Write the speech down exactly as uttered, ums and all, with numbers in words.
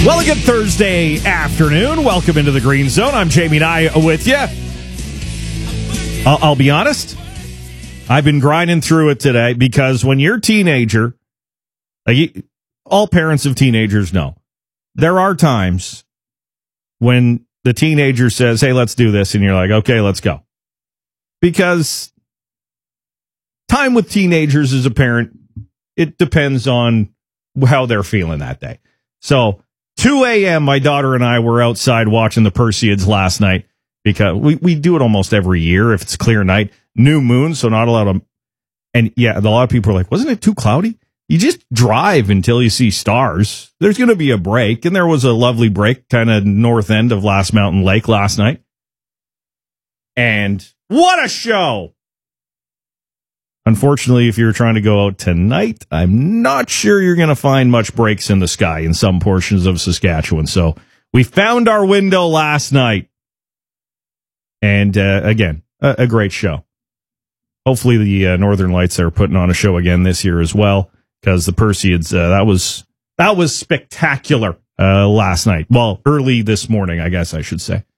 Well, a good Thursday afternoon. Welcome into the Green Zone. I'm Jamie Nye with you. I'll, I'll be honest. I've been grinding through it today because when you're a teenager, uh, you, all parents of teenagers know, there are times when the teenager says, hey, let's do this. And you're like, okay, let's go. Because time with teenagers as a parent, it depends on how they're feeling that day. So two a.m., my daughter and I were outside watching the Perseids last night because we, we do it almost every year if it's a clear night. New moon, so not a lot of... And yeah, a lot of people are like, wasn't it too cloudy? You just drive until you see stars. There's going to be a break, and there was a lovely break kind of north end of Last Mountain Lake last night. And what a show! Unfortunately, if you're trying to go out tonight, I'm not sure you're going to find much breaks in the sky in some portions of Saskatchewan. So we found our window last night. And uh, again, a, a great show. Hopefully the uh, Northern Lights are putting on a show again this year as well, because the Perseids, uh, that was that was spectacular uh, last night. Well, early this morning, I guess I should say.